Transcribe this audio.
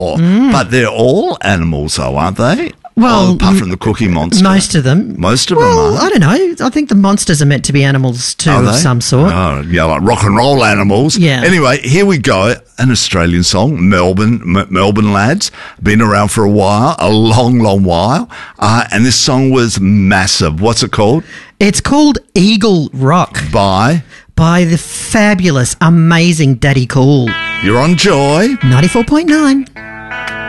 But they're all animals, though, aren't they? Well, apart from the Cookie Monster. Most of them. Most of well, them are. I don't know. I think the monsters are meant to be animals too of some sort. Oh, yeah, like rock and roll animals. Yeah. Anyway, here we go. An Australian song, Melbourne lads. Been around for a while, a long, long while. And this song was massive. What's it called? It's called Eagle Rock By the fabulous, amazing Daddy Cool. You're on Joy. 94.9.